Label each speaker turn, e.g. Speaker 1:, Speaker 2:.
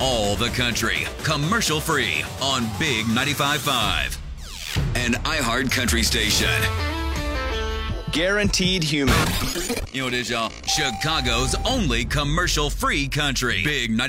Speaker 1: all the country, commercial free on Big 95.5. An iHeart Country station.
Speaker 2: Guaranteed human.
Speaker 1: You know what it is, y'all? Chicago's only commercial free country. Big 95.5.